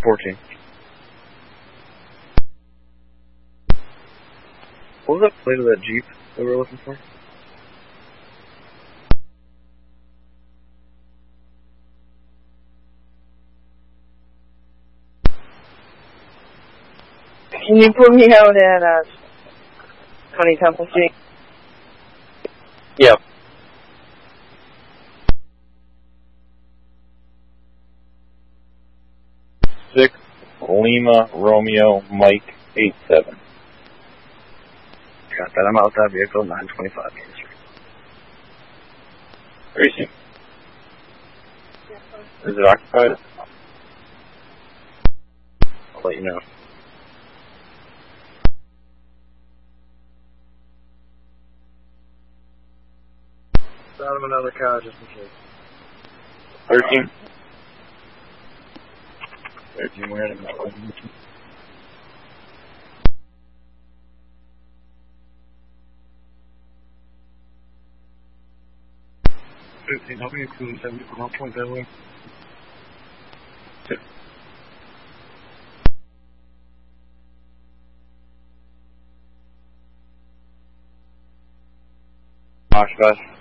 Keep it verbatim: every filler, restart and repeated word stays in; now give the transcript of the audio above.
fourteen. What was that plate of that Jeep that we were looking for? Can you put me out at uh, twenty Temple Street? Yep. Six Lima Romeo Mike eight seven. Got that. I'm out that vehicle, nine twenty-five Main Street. Racing. Is it occupied? I'll let you know. Out of another car just in case. Thirteen. Thirteen, we're in that one. Fifteen, help me include seventy from that point that way. Oshkosh.